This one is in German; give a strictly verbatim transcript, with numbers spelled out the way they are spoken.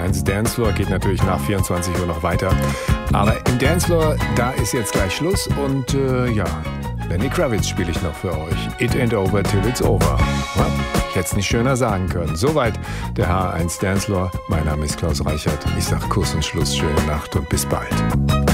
eins Dancefloor geht natürlich nach vierundzwanzig Uhr noch weiter. Aber im Dancefloor, da ist jetzt gleich Schluss und äh, ja, Lenny Kravitz spiele ich noch für euch. It ain't over till it's over. Ja, ich hätte es nicht schöner sagen können. Soweit der H eins Dancefloor. Mein Name ist Klaus Reichert. Ich sage Kuss und Schluss, schöne Nacht und bis bald.